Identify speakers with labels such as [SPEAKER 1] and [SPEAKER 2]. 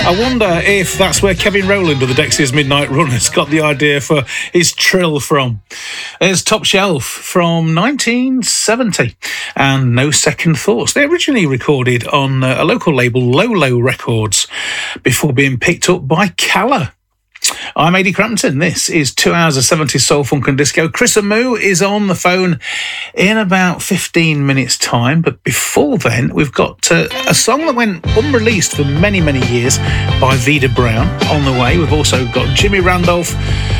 [SPEAKER 1] I wonder if that's where Kevin Rowland of the Dexys Midnight Runners got the idea for his trill from. There's Top Shelf from 1970 and No Second Thoughts. They originally recorded on a local label, Lolo Records, before being picked up by Calla. I'm Ady Crampton. This is 2 hours of 70s soul, funk and disco. Chris Amoo is on the phone in about 15 minutes' time. But before then, we've got a song that went unreleased for many, many years by Vida Brown on the way. We've also got Jimmy Randolph